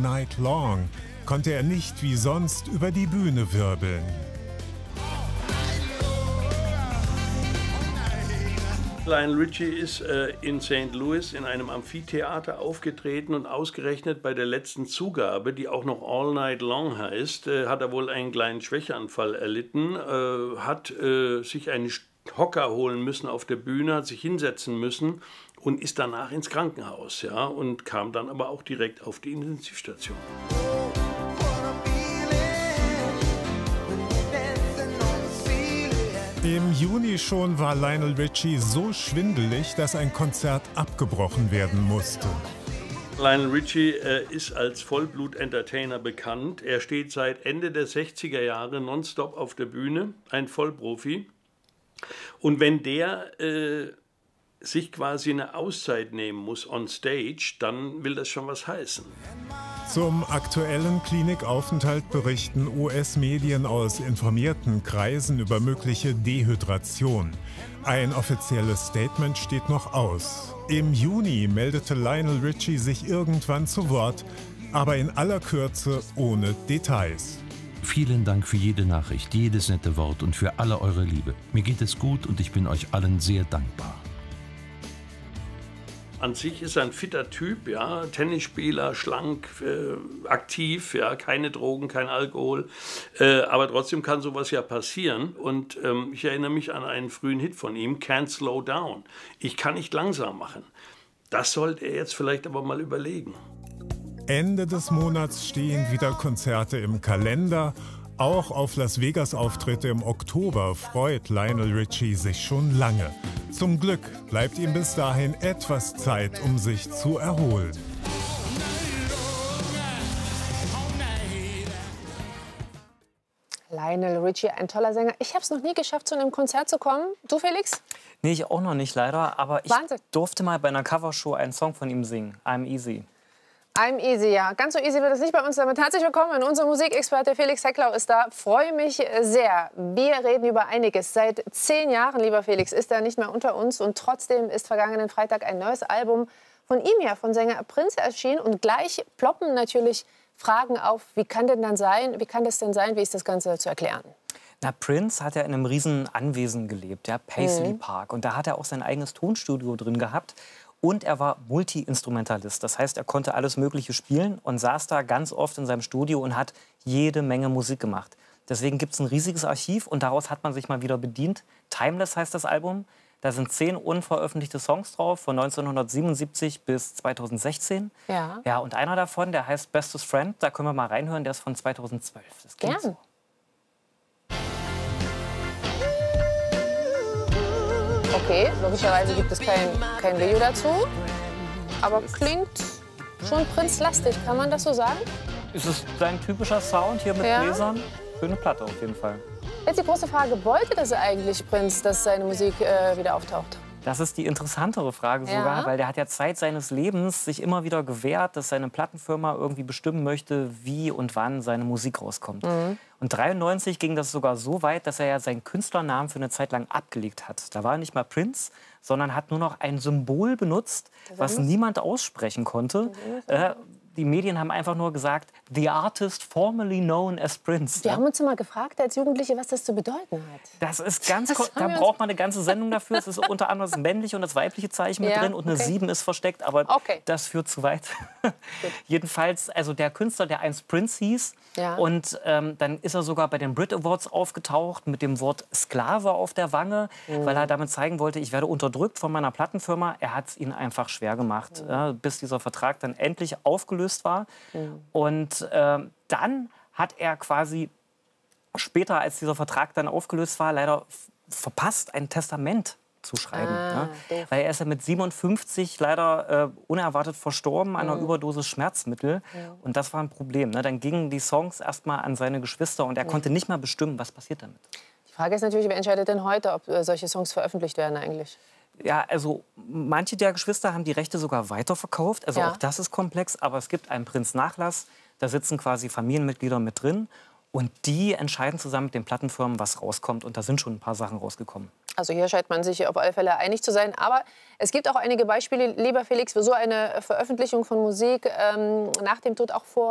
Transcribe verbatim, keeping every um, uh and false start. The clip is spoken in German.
Night Long konnte er nicht wie sonst über die Bühne wirbeln. Lionel Richie ist äh, in Saint Louis in einem Amphitheater aufgetreten und ausgerechnet bei der letzten Zugabe, die auch noch All Night Long heißt, äh, hat er wohl einen kleinen Schwächeanfall erlitten, äh, hat äh, sich einen Hocker holen müssen auf der Bühne, hat sich hinsetzen müssen und ist danach ins Krankenhaus, ja, und kam dann aber auch direkt auf die Intensivstation. Im Juni schon war Lionel Richie so schwindelig, dass ein Konzert abgebrochen werden musste. Lionel Richie äh, ist als Vollblut-Entertainer bekannt. Er steht seit Ende der sechziger Jahre nonstop auf der Bühne, ein Vollprofi. Und wenn der äh, sich quasi eine Auszeit nehmen muss on stage, dann will das schon was heißen. Zum aktuellen Klinikaufenthalt berichten U S-Medien aus informierten Kreisen über mögliche Dehydration. Ein offizielles Statement steht noch aus. Im Juni meldete Lionel Richie sich irgendwann zu Wort, aber in aller Kürze ohne Details. Vielen Dank für jede Nachricht, jedes nette Wort und für alle eure Liebe. Mir geht es gut und ich bin euch allen sehr dankbar. An sich ist er ein fitter Typ, ja, Tennisspieler, schlank, äh, aktiv, ja, keine Drogen, kein Alkohol, äh, aber trotzdem kann sowas ja passieren und ähm, ich erinnere mich an einen frühen Hit von ihm, Can't Slow Down. Ich kann nicht langsam machen. Das sollte er jetzt vielleicht aber mal überlegen. Ende des Monats stehen wieder Konzerte im Kalender. Auch auf Las Vegas-Auftritte im Oktober freut Lionel Richie sich schon lange. Zum Glück bleibt ihm bis dahin etwas Zeit, um sich zu erholen. Lionel Richie, ein toller Sänger. Ich habe es noch nie geschafft, zu einem Konzert zu kommen. Du, Felix? Nee, ich auch noch nicht, leider. Aber ich Wahnsinn. durfte mal bei einer Covershow einen Song von ihm singen. I'm Easy. I'm easy, ja. Ganz so easy wird es nicht bei uns. Damit herzlich willkommen. Unser Musikexperte Felix Hecklau ist da. Freue mich sehr. Wir reden über einiges. Seit zehn Jahren, lieber Felix, ist er nicht mehr unter uns. Und trotzdem ist vergangenen Freitag ein neues Album von ihm, ja, von Sänger Prince erschienen. Und gleich ploppen natürlich Fragen auf. Wie kann denn dann sein? Wie kann das denn sein? Wie ist das Ganze zu erklären? Na, Prince hat ja in einem riesen Anwesen gelebt, ja, Paisley Mhm. Park. Und da hat er auch sein eigenes Tonstudio drin gehabt. Und er war Multi-Instrumentalist. Das heißt, er konnte alles Mögliche spielen und saß da ganz oft in seinem Studio und hat jede Menge Musik gemacht. Deswegen gibt es ein riesiges Archiv und daraus hat man sich mal wieder bedient. Timeless heißt das Album. Da sind zehn unveröffentlichte Songs drauf, von neunzehnhundertsiebenundsiebzig bis zweitausendsechzehn. Ja. Ja, und einer davon, der heißt Bestest Friend, da können wir mal reinhören, der ist von zweitausendzwölf. Das klingt Gern. so. Okay, logischerweise gibt es kein, kein Video dazu. Aber klingt schon Prince-lastig, kann man das so sagen? Es ist sein typischer Sound hier mit Ja. Bläsern. Schöne Platte auf jeden Fall. Jetzt die große Frage, wollte das eigentlich Prince, dass seine Musik äh, wieder auftaucht? Das ist die interessantere Frage sogar, Ja. weil der hat ja Zeit seines Lebens sich immer wieder gewehrt, dass seine Plattenfirma irgendwie bestimmen möchte, wie und wann seine Musik rauskommt. Mhm. Und dreiundneunzig ging das sogar so weit, dass er ja seinen Künstlernamen für eine Zeit lang abgelegt hat. Da war er nicht mal Prince, sondern hat nur noch ein Symbol benutzt, was niemand aussprechen konnte. Äh, die Medien haben einfach nur gesagt, the artist formerly known as Prince. Wir Ja? haben uns immer gefragt als Jugendliche, was das zu bedeuten hat. Das ist ganz, Das ko- haben da wir uns- braucht man eine ganze Sendung dafür. Es ist unter anderem das männliche und das weibliche Zeichen mit Ja, drin und eine okay. sieben ist versteckt, aber Okay. das führt zu weit. Jedenfalls, also der Künstler, der einst Prince hieß, Ja. und ähm, dann ist er sogar bei den Brit Awards aufgetaucht mit dem Wort Sklave auf der Wange, Mhm. weil er damit zeigen wollte, ich werde unterdrückt von meiner Plattenfirma. Er hat es ihnen einfach schwer gemacht, Mhm. ja, bis dieser Vertrag dann endlich aufgelöst war. Und ähm, dann hat er quasi später, als dieser Vertrag dann aufgelöst war, leider f- verpasst, ein Testament zu schreiben. Ah, ne? doof. Weil er ist ja mit siebenundfünfzig leider äh, unerwartet verstorben an einer Mhm. Überdosis Schmerzmittel. Und das war ein Problem. Ne? Dann gingen die Songs erstmal an seine Geschwister und er konnte nicht mal bestimmen, was passiert damit. Die Frage ist natürlich, wer entscheidet denn heute, ob äh, solche Songs veröffentlicht werden eigentlich? Ja, also manche der Geschwister haben die Rechte sogar weiterverkauft. Also Ja. auch das ist komplex. Aber es gibt einen Prinz-Nachlass. Da sitzen quasi Familienmitglieder mit drin. Und die entscheiden zusammen mit den Plattenfirmen, was rauskommt. Und da sind schon ein paar Sachen rausgekommen. Also hier scheint man sich auf alle Fälle einig zu sein. Aber es gibt auch einige Beispiele, lieber Felix, für so eine Veröffentlichung von Musik ähm, nach dem Tod auch vor